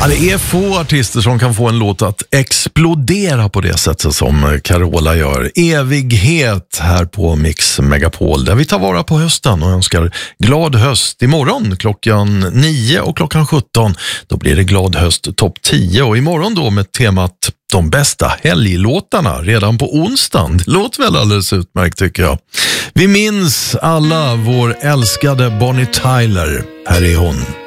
Ja, det är få artister som kan få en låt att explodera på det sättet som Carola gör. Evighet här på Mix Megapol, där vi tar vara på hösten och önskar glad höst. Imorgon klockan 9 och klockan 17, då blir det glad höst topp 10. Och imorgon då med temat de bästa helglåtarna redan på onsdagen. Det låter väl alldeles utmärkt tycker jag. Vi minns alla vår älskade Bonnie Tyler. Här är hon.